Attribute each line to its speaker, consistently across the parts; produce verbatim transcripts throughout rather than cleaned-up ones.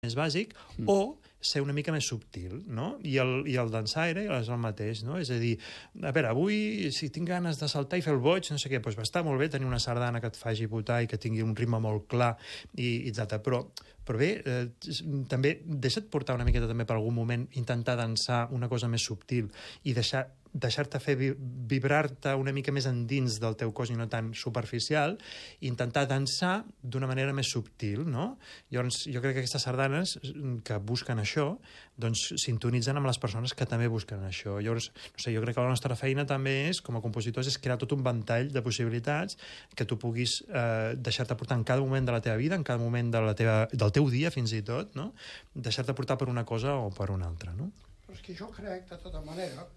Speaker 1: més bàsic, mm. o ser una mica més subtil, no? I el, i el dansaire és el mateix, no? És a dir, a veure, avui, si tinc ganes de saltar i fer el boig, no sé què, doncs va estar molt bé tenir una sardana que et faci botar i que tingui un ritme molt clar, i, i etcètera. Però, però bé, eh, també deixa't portar una miqueta també per algun moment, intentar dansar una cosa més subtil i deixar deixar-te fer vibrar-te una mica més endins del teu cos i no tan superficial, i intentar dansar d'una manera més subtil, no? Llavors, jo crec que aquestes sardanes que busquen això, doncs sintonitzen amb les persones que també busquen això. Llavors, no sé, jo crec que la nostra feina també és, com a compositors, és crear tot un ventall de possibilitats que tu puguis eh, deixar-te portar en cada moment de la teva vida, en cada moment de la teva, del teu dia, fins i tot, no? Deixar-te portar per una cosa o per una altra, no?
Speaker 2: Però és que jo crec, de tota manera,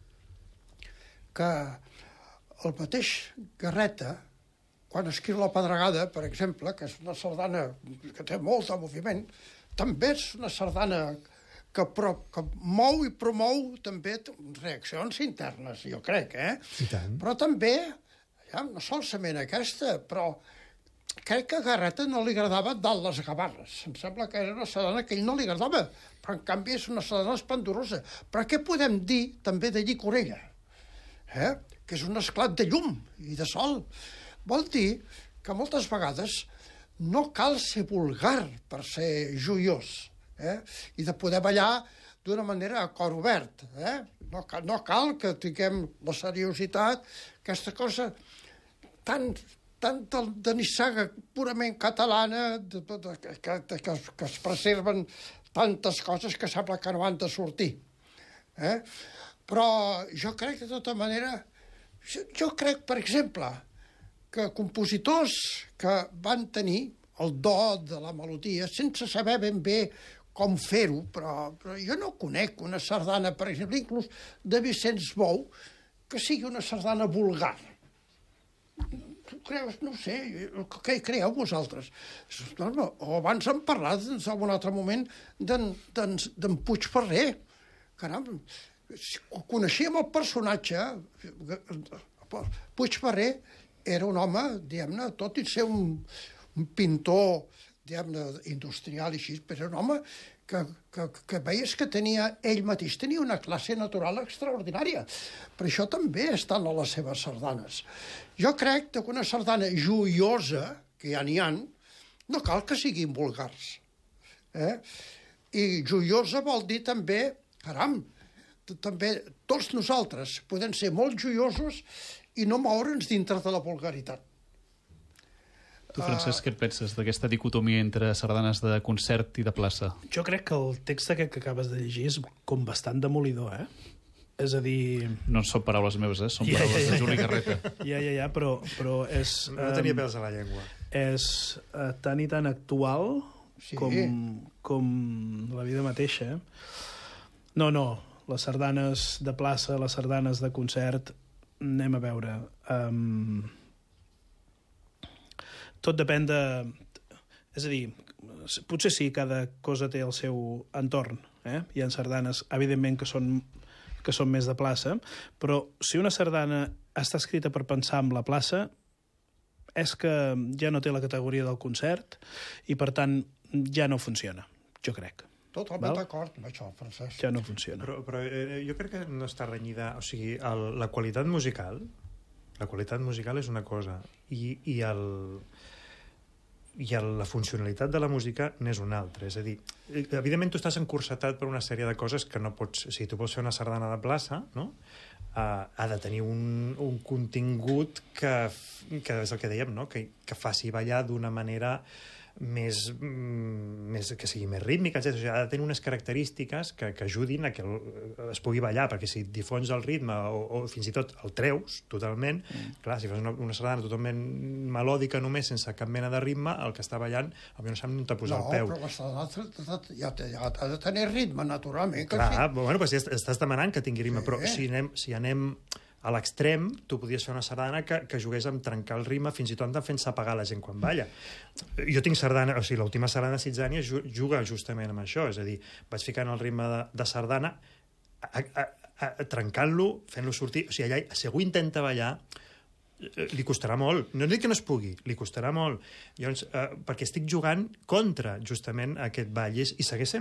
Speaker 2: que el mateix Garreta, quan escriu La Pedregada, per exemple, que és una sardana que té molt de moviment, també és una sardana que, pro, que mou i promou també reaccions internes, jo crec, eh?
Speaker 1: I tant.
Speaker 2: Però també, ja, no solament aquesta, però crec que a Garreta no li agradava dalt les gavarres. Em sembla que era una sardana que a ell no li agradava, però en canvi és una sardana esplendorosa. Però què podem dir també de Llicorella? Eh? Que és un esclat de llum i de sol. Vol dir que moltes vegades no cal ser vulgar per ser joiós, eh? I de poder ballar d'una manera a cor obert. Eh? No, cal, no cal que tinguem la seriositat, aquesta cosa tan, tan de, de nissaga purament catalana, de, de, de, que, que, que es preserven tantes coses que sembla que no han de sortir. Eh? Però jo crec, de tota manera, jo, jo crec, per exemple, que compositors que van tenir el do de la melodia, sense saber ben bé com fer-ho, però, però jo no conec una sardana, per exemple, inclús de Vicenç Bou, que sigui una sardana vulgar. Tu creus? No ho sé. Què creieu vosaltres? No, no. O abans hem parlat, en algun altre moment, d'en Puigferrer. Caram, coneixíem el personatge. Puigferrer era un home, diguem-ne, tot i ser un, un pintor, diguem-ne, industrial i així, però era un home que, que, que veies que tenia, ell mateix tenia una classe natural extraordinària. Per això també estan a les seves sardanes. Jo crec que una sardana joiosa, que ja n'hi ha, no cal que siguin vulgars. Eh? I joiosa vol dir també, caram, també tots nosaltres podem ser molt joiosos i no moure'ns dintre de la vulgaritat.
Speaker 3: Tu, Francesc, què et penses d'aquesta dicotomia entre sardanes de concert i de plaça?
Speaker 4: Jo crec que el text aquest que acabes de llegir és com bastant demolidor, eh? És a dir...
Speaker 3: No són paraules meves, eh? Són
Speaker 4: ja,
Speaker 3: paraules
Speaker 4: ja, ja,
Speaker 3: de Juli Garreta.
Speaker 4: Ja, ja, ja, però, però és...
Speaker 1: No tenia pèls a la llengua.
Speaker 4: És uh, tan i tan actual
Speaker 2: Sí.
Speaker 4: com, com la vida mateixa. No, no, les sardanes de plaça, les sardanes de concert, anem a veure. Um, tot depèn de... És a dir, potser sí, cada cosa té el seu entorn. Eh? Hi ha sardanes, evidentment, que són, que són més de plaça, però si una sardana està escrita per pensar en la plaça, és que ja no té la categoria del concert i, per tant, ja no funciona, jo crec.
Speaker 2: Totalment d'acord amb això, Francesc.
Speaker 4: Ja no funciona.
Speaker 1: Però, però eh, jo crec que no està renyida... O sigui, el, la qualitat musical la qualitat musical és una cosa i, i, el, i el, la funcionalitat de la música n'és una altra. És a dir, evidentment tu estàs encursetat per una sèrie de coses que no pots... O sigui, tu pots fer una sardana de plaça, no? Uh, ha de tenir un, un contingut que, que és el que dèiem, no? que, que faci ballar d'una manera més, més, que sigui més rítmica, etcètera. O sigui, ha de tenir unes característiques que, que ajudin a que es pugui ballar, perquè si difons el ritme o, o fins i tot el treus totalment, mm. clar, si fas una, una sardana totalment melòdica només, sense cap mena de ritme, el que està ballant, potser no sap on te posar
Speaker 2: no,
Speaker 1: el peu.
Speaker 2: No, però la sardana ja, ja ha de tenir ritme, naturalment.
Speaker 1: Clar,
Speaker 2: sí.
Speaker 1: bueno, pues ja estàs demanant que tingui ritme, sí. Però si anem, si anem a l'extrem, tu podies fer una sardana que, que jugués amb trencar el ritme, fins i tot fent-se apagar la gent quan balla. Jo tinc sardana, o sigui, l'última sardana Sitzània juga justament amb això, és a dir, vaig ficant el ritme de, de sardana, a, a, a, trencant-lo, fent-lo sortir, o sigui, allà, si algú intenta ballar, li costarà molt. No dic que no es pugui, li costarà molt. Llavors, eh, perquè estic jugant contra, justament, aquest ball, i segueix sent